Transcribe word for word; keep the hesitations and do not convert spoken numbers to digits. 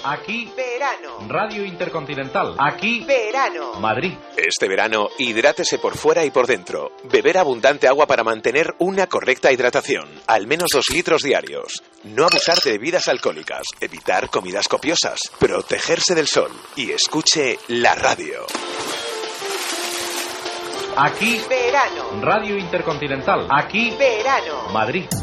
Aquí verano. Radio Intercontinental. Aquí verano. Madrid. Este verano, hidrátese por fuera y por dentro. Beber abundante agua para mantener una correcta hidratación. Al menos dos litros diarios. No abusar de bebidas alcohólicas. Evitar comidas copiosas. Protegerse del sol. Y escuche la radio. Aquí verano. Radio Intercontinental. Aquí verano. Madrid.